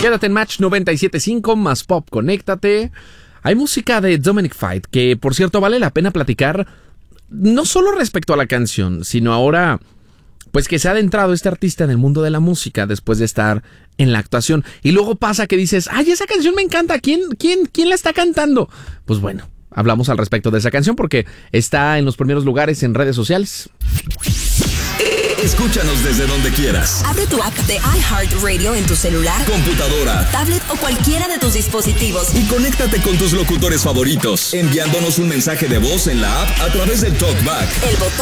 Quédate en Match 97.5, más pop, conéctate. Hay música de Dominic Fike, que por cierto vale la pena platicar, no solo respecto a la canción, sino ahora, pues que se ha adentrado este artista en el mundo de la música después de estar en la actuación. Y luego pasa que dices, ay, esa canción me encanta, ¿quién la está cantando? Pues bueno, hablamos al respecto de esa canción porque está en los primeros lugares en redes sociales. Escúchanos desde donde quieras. Abre tu app de iHeartRadio en tu celular, computadora, tablet o cualquiera de tus dispositivos. Y conéctate con tus locutores favoritos, enviándonos un mensaje de voz en la app a través del TalkBack. El botón